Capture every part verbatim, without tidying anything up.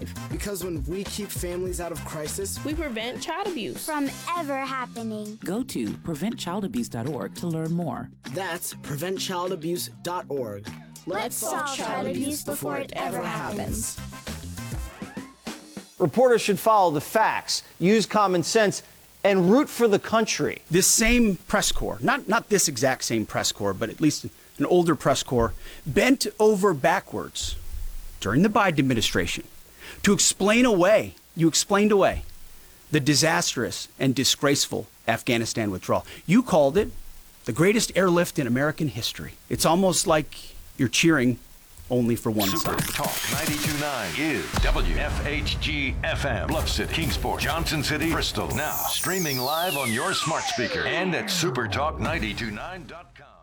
life. Because when we keep families out of crisis, we prevent child abuse from ever happening. Go to prevent child abuse dot org to learn more. That's prevent child abuse dot org. Let's solve child abuse before it ever happens. Reporters should follow the facts, use common sense, and root for the country. This same press corps, not, not this exact same press corps, but at least an older press corps, bent over backwards during the Biden administration to explain away, you explained away, the disastrous and disgraceful Afghanistan withdrawal. You called it the greatest airlift in American history. It's almost like you're cheering only for one Super side. Talk ninety-two point nine is W F H G F M. Bluff City, Kingsport, Johnson City, Bristol. Now streaming live on your smart speaker and at super talk nine two nine dot com.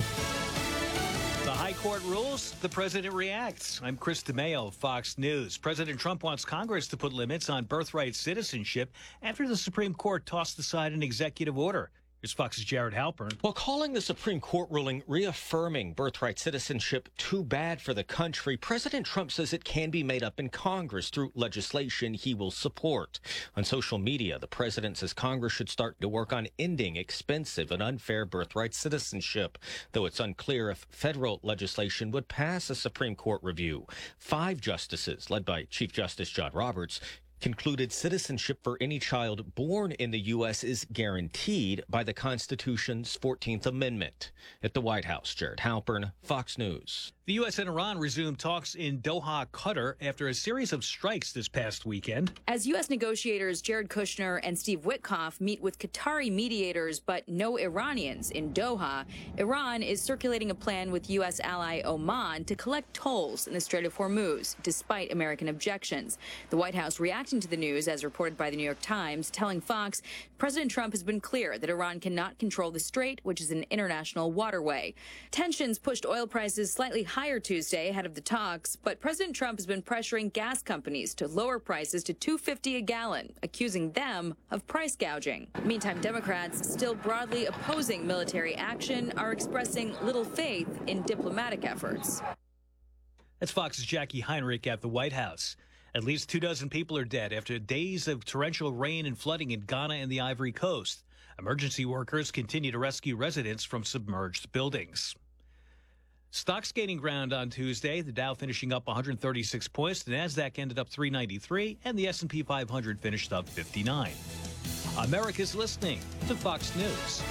The High Court rules, the president reacts. I'm Chris DeMeo, Fox News. President Trump wants Congress to put limits on birthright citizenship after the Supreme Court tossed aside an executive order. Here's Fox's Jared Halpern. Well, calling the Supreme Court ruling reaffirming birthright citizenship too bad for the country, President Trump says it can be made up in Congress through legislation he will support. On social media, the president says Congress should start to work on ending expensive and unfair birthright citizenship, though it's unclear if federal legislation would pass a Supreme Court review. Five justices, led by Chief Justice John Roberts, concluded citizenship for any child born in the U S is guaranteed by the Constitution's fourteenth Amendment. At the White House, Jared Halpern, Fox News. The U S and Iran resumed talks in Doha, Qatar, after a series of strikes this past weekend. As U S negotiators Jared Kushner and Steve Witkoff meet with Qatari mediators but no Iranians in Doha, Iran is circulating a plan with U S ally Oman to collect tolls in the Strait of Hormuz, despite American objections. The White House reacting to the news, as reported by the New York Times, telling Fox President Trump has been clear that Iran cannot control the strait, which is an international waterway. Tensions pushed oil prices slightly higher Tuesday ahead of the talks, but President Trump has been pressuring gas companies to lower prices to two dollars and fifty cents a gallon, accusing them of price gouging. Meantime, Democrats, still broadly opposing military action, are expressing little faith in diplomatic efforts. That's Fox's Jackie Heinrich at the White House. At least two dozen people are dead after days of torrential rain and flooding in Ghana and the Ivory Coast. Emergency workers continue to rescue residents from submerged buildings. Stocks gaining ground on Tuesday. The Dow finishing up one hundred thirty-six points. The Nasdaq ended up three ninety-three, and the S and P five hundred finished up fifty-nine. America's listening to Fox News.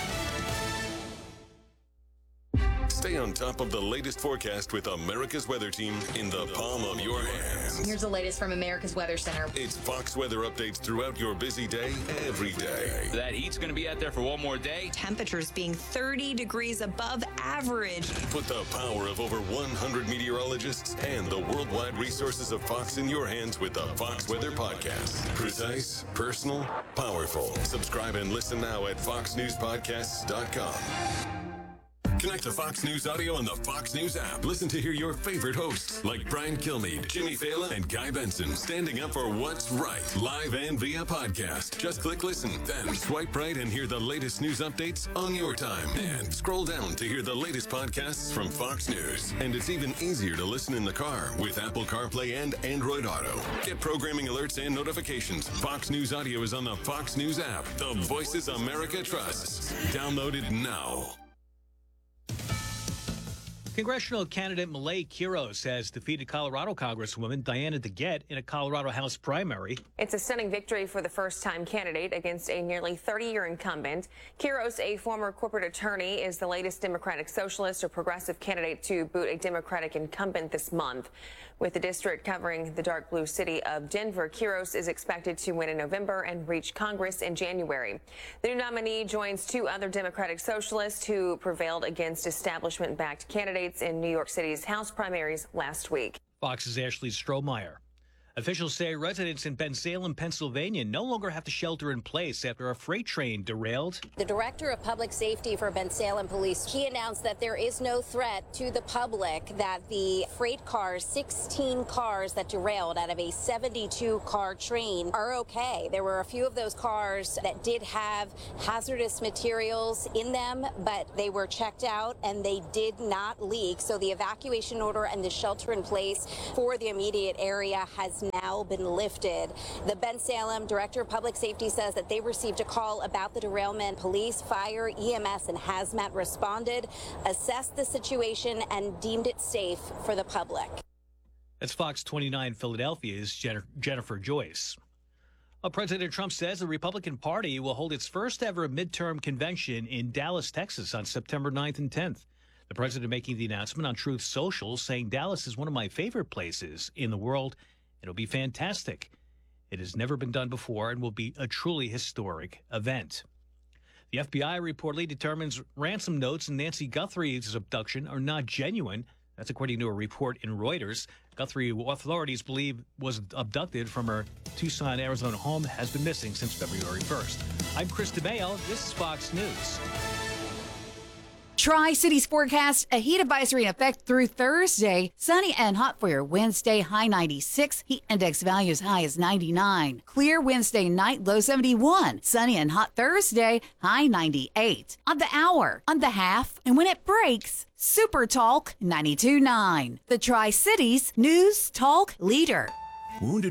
Stay on top of the latest forecast with America's Weather Team in the palm of your hands. Here's the latest from America's Weather Center. It's Fox weather updates throughout your busy day, every day. That heat's going to be out there for one more day. Temperatures being thirty degrees above average. Put the power of over one hundred meteorologists and the worldwide resources of Fox in your hands with the Fox Weather Podcast. Precise, personal, powerful. Subscribe and listen now at fox news podcasts dot com. Connect to Fox News Audio on the Fox News app. Listen to hear your favorite hosts like Brian Kilmeade, Jimmy Fallon, and Guy Benson standing up for what's right, live and via podcast. Just click listen, then swipe right and hear the latest news updates on your time. And scroll down to hear the latest podcasts from Fox News. And it's even easier to listen in the car with Apple CarPlay and Android Auto. Get programming alerts and notifications. Fox News Audio is on the Fox News app. The voices America trusts. Download it now. Congressional candidate Milei Quiros has defeated Colorado Congresswoman Diana DeGette in a Colorado House primary. It's a stunning victory for the first-time candidate against a nearly thirty-year incumbent. Quiros, a former corporate attorney, is the latest Democratic Socialist or progressive candidate to boot a Democratic incumbent this month. With the district covering the dark blue city of Denver, Quiros is expected to win in November and reach Congress in January. The new nominee joins two other Democratic Socialists who prevailed against establishment-backed candidates in New York City's House primaries last week. Fox's Ashley Strohmeyer. Officials say residents in Bensalem, Pennsylvania no longer have to shelter in place after a freight train derailed. The director of public safety for Bensalem Police, he announced that there is no threat to the public, that the freight cars, sixteen cars that derailed out of a seventy-two car train, are okay. There were a few of those cars that did have hazardous materials in them, but they were checked out and they did not leak. So the evacuation order and the shelter in place for the immediate area has now been lifted. The Bensalem Director of Public Safety says that they received a call about the derailment. Police, fire, E M S, and hazmat responded, assessed the situation, and deemed it safe for the public. That's Fox twenty-nine Philadelphia's Jen- Jennifer Joyce. Well, President Trump says the Republican Party will hold its first ever midterm convention in Dallas, Texas on September ninth and tenth. The president making the announcement on Truth Social, saying Dallas is one of my favorite places in the world. It'll be fantastic. It has never been done before and will be a truly historic event. The F B I reportedly determines ransom notes in Nancy Guthrie's abduction are not genuine. That's according to a report in Reuters. Guthrie authorities believe was abducted from her Tucson, Arizona home, has been missing since February first. I'm Chris DeMeo. This is Fox News. Tri-Cities forecast, a heat advisory in effect through Thursday. Sunny and hot for your Wednesday, high ninety-six. Heat index values high as ninety-nine. Clear Wednesday night, low seventy-one. Sunny and hot Thursday, high ninety-eight. On the hour, on the half, and when it breaks, Super Talk ninety-two point nine. The Tri-Cities News Talk Leader. Wounded